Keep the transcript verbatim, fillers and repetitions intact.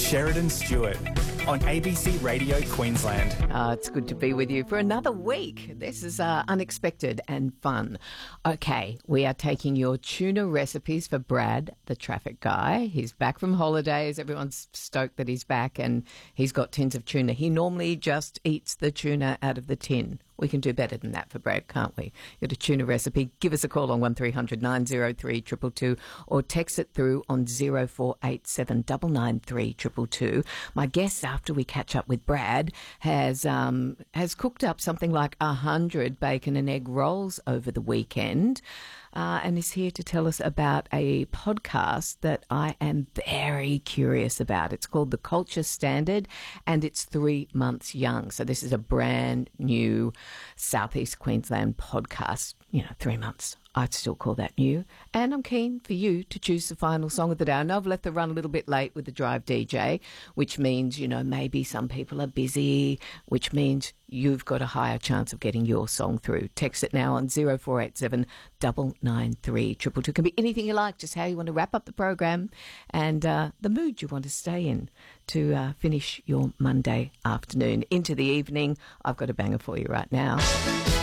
Sheridan Stewart on A B C Radio Queensland. Uh, it's good to be with you for another week. This is uh, unexpected and fun. Okay, we are taking your tuna recipes for Brad, the traffic guy. He's back from holidays. Everyone's stoked that he's back and he's got tins of tuna. He normally just eats the tuna out of the tin. We can do better than that for Brad, can't we? Got a tuna recipe? Give us a call on one three hundred nine oh three two two two or text it through on zero four eight seven nine nine three two two two. My guest, after we catch up with Brad, has um, has cooked up something like a hundred bacon and egg rolls over the weekend. Uh, and is here to tell us about a podcast that I am very curious about. It's called The Culture Standard, and it's three months young. So this is a brand new Southeast Queensland podcast. You know, three months. I'd still call that new. And I'm keen for you to choose the final song of the day. I know I've left the run a little bit late with the Drive D J, which means, you know, maybe some people are busy, which means you've got a higher chance of getting your song through. Text it now on zero four eight seven nine nine three two two two. It can be anything you like, just how you want to wrap up the program and uh, the mood you want to stay in to uh, finish your Monday afternoon into the evening. I've got a banger for you right now.